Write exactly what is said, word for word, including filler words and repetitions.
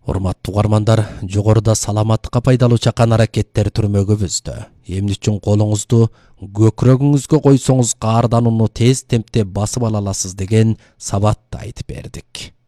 Урматтуу угармандар, жогоруда саламаттыкка пайдалуу чакан аракеттер түрмөгүбүздө. Эмне үчүн колуңузду көкүрөгүңүзгө койсоңуз каарданууну тез темпте басып ала аласыз деген сабатты айтып бердик.